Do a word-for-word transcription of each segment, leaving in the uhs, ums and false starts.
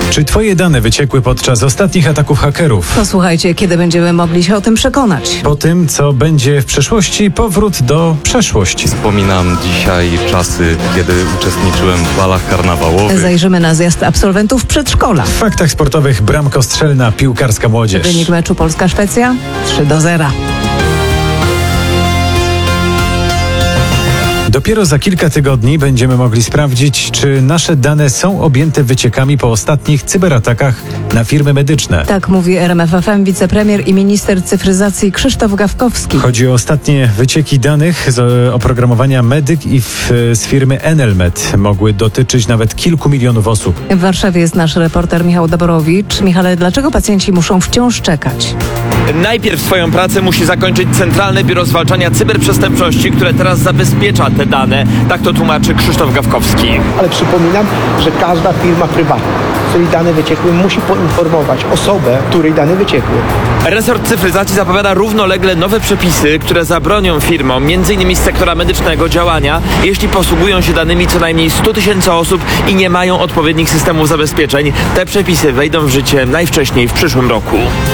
Czy twoje dane wyciekły podczas ostatnich ataków hakerów? Posłuchajcie, kiedy będziemy mogli się o tym przekonać. Po tym, co będzie w przeszłości, powrót do przeszłości. Wspominam dzisiaj czasy, kiedy uczestniczyłem w balach karnawałowych. Zajrzymy na zjazd absolwentów przedszkola. W faktach sportowych bramkostrzelna piłkarska młodzież. Wynik meczu Polska-Szwecja trzy do zera. Dopiero za kilka tygodni będziemy mogli sprawdzić, czy nasze dane są objęte wyciekami po ostatnich cyberatakach na firmy medyczne. Tak mówi R M F F M wicepremier i minister cyfryzacji Krzysztof Gawkowski. Chodzi o ostatnie wycieki danych z oprogramowania Medyk i w, z firmy Enelmed. Mogły dotyczyć nawet kilku milionów osób. W Warszawie jest nasz reporter Michał Daborowicz. Michale, dlaczego pacjenci muszą wciąż czekać? Najpierw swoją pracę musi zakończyć Centralne Biuro Zwalczania Cyberprzestępczości, które teraz zabezpiecza te dane. Tak to tłumaczy Krzysztof Gawkowski. Ale przypominam, że każda firma prywatna, której dane wyciekły, musi poinformować osobę, której dane wyciekły. Resort cyfryzacji zapowiada równolegle nowe przepisy, które zabronią firmom, między innymi z sektora medycznego, działania, jeśli posługują się danymi co najmniej sto tysięcy osób i nie mają odpowiednich systemów zabezpieczeń. Te przepisy wejdą w życie najwcześniej w przyszłym roku.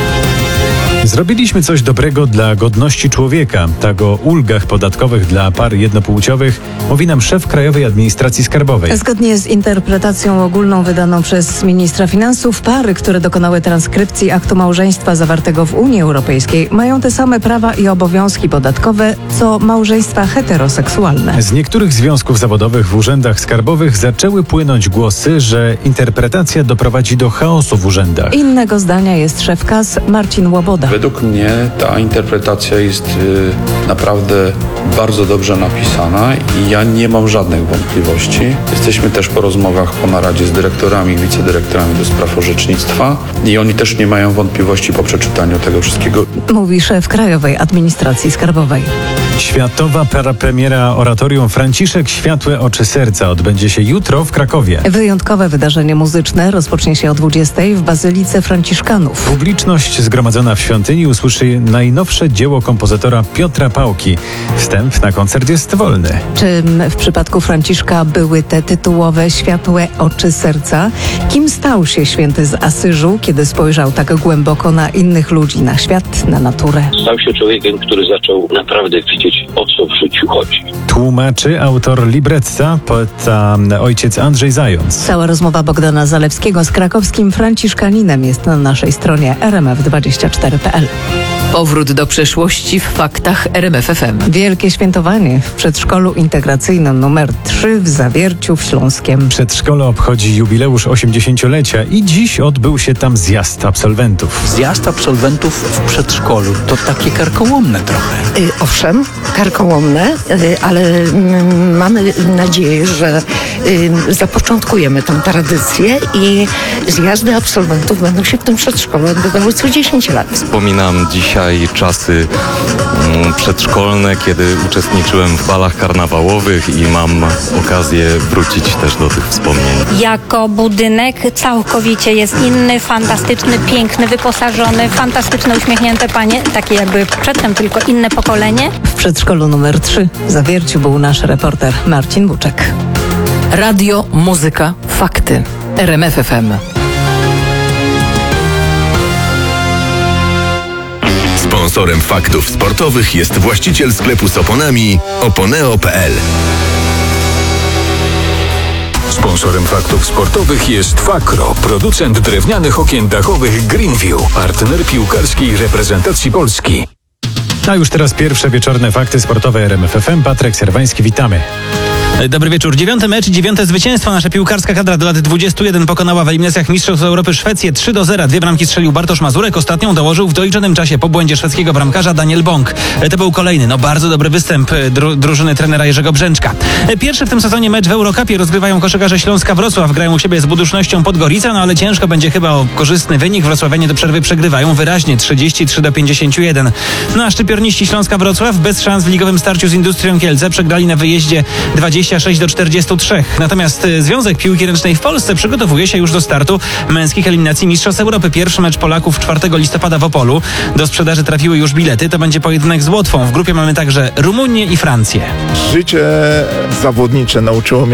Zrobiliśmy coś dobrego dla godności człowieka. Tak o ulgach podatkowych dla par jednopłciowych mówi nam szef Krajowej Administracji Skarbowej. Zgodnie z interpretacją ogólną wydaną przez ministra finansów, pary, które dokonały transkrypcji aktu małżeństwa zawartego w Unii Europejskiej, mają te same prawa i obowiązki podatkowe, co małżeństwa heteroseksualne. Z niektórych związków zawodowych w urzędach skarbowych zaczęły płynąć głosy, że interpretacja doprowadzi do chaosu w urzędach. Innego zdania jest szef K A S Marcin Łoboda. Według mnie ta interpretacja jest y, naprawdę bardzo dobrze napisana i ja nie mam żadnych wątpliwości. Jesteśmy też po rozmowach po naradzie z dyrektorami i wicedyrektorami do spraw orzecznictwa i oni też nie mają wątpliwości po przeczytaniu tego wszystkiego. Mówi szef Krajowej Administracji Skarbowej. Światowa parapremiera oratorium Franciszek Światłe Oczy Serca odbędzie się jutro w Krakowie. Wyjątkowe wydarzenie muzyczne rozpocznie się o dwudziestej w Bazylice Franciszkanów. Publiczność zgromadzona w świątyni usłyszy najnowsze dzieło kompozytora Piotra Pałki. Wstęp na koncert jest wolny. Czym w przypadku Franciszka były te tytułowe Światłe Oczy Serca? Kim stał się święty z Asyżu, kiedy spojrzał tak głęboko na innych ludzi, na świat, na naturę? Stał się człowiekiem, który zaczął naprawdę widzieć, o co w życiu chodzi. Tłumaczy autor libretta, poeta ojciec Andrzej Zając. Cała rozmowa Bogdana Zalewskiego z krakowskim franciszkaninem jest na naszej stronie r m f dwadzieścia cztery kropka p l. Powrót do przeszłości w faktach R M F F M. Wielkie świętowanie w przedszkolu integracyjnym numer trzy w Zawierciu w Śląskiem. Przedszkole obchodzi jubileusz osiemdziesięciolecia i dziś odbył się tam zjazd absolwentów. Zjazd absolwentów w przedszkolu to takie karkołomne trochę. Y, owszem, karkołomne, y, ale y, mamy nadzieję, że y, zapoczątkujemy tę tradycję i zjazdy absolwentów będą się w tym przedszkolu odbywały co dziesięć lat. Wspominam dzisiaj czasy mm, przedszkolne, kiedy uczestniczyłem w balach karnawałowych i mam okazję wrócić też do tych wspomnień. Jako budynek całkowicie jest inny, fantastyczny, piękny, wyposażony, fantastyczne, uśmiechnięte panie, takie jakby przedtem tylko inne pokolenie. W przedszkolu numer trzy w Zawierciu był nasz reporter Marcin Buczek. Radio, muzyka, fakty. R M F F M. Sponsorem faktów sportowych jest właściciel sklepu z oponami oponeo kropka p l. Sponsorem faktów sportowych jest Fakro, producent drewnianych okien dachowych Greenview, partner piłkarskiej reprezentacji Polski. A już teraz pierwsze wieczorne fakty sportowe R M F F M. Patryk Serwański, witamy. Dobry wieczór. Dziewiąty mecz i dziewiąte zwycięstwo. Nasza piłkarska kadra do lat dwudziestu jeden pokonała w eliminacjach Mistrzostw Europy Szwecję trzy do zera. Dwie bramki strzelił Bartosz Mazurek. Ostatnią dołożył w doliczonym czasie po błędzie szwedzkiego bramkarza Daniel Bąk. To był kolejny, no bardzo dobry występ dru- drużyny trenera Jerzego Brzęczka. Pierwszy w tym sezonie mecz w Eurocupie rozgrywają koszykarze Śląska Wrocław. Grają u siebie z Budusznością Podgorica, no ale ciężko będzie chyba o korzystny wynik. Wrocławianie do przerwy przegrywają wyraźnie trzydzieści trzy do pięćdziesięciu jeden. No a szczypiorniści Śląska Wrocław bez szans w ligowym starciu z Industrią Kielce przegrali na wyjeździe dwadzieścia sześć do czterdziestu trzech. Natomiast Związek Piłki Ręcznej w Polsce przygotowuje się już do startu męskich eliminacji Mistrzostw Europy. Pierwszy mecz Polaków czwartego listopada w Opolu. Do sprzedaży trafiły już bilety. To będzie pojedynek z Łotwą. W grupie mamy także Rumunię i Francję. Życie zawodnicze nauczyło mnie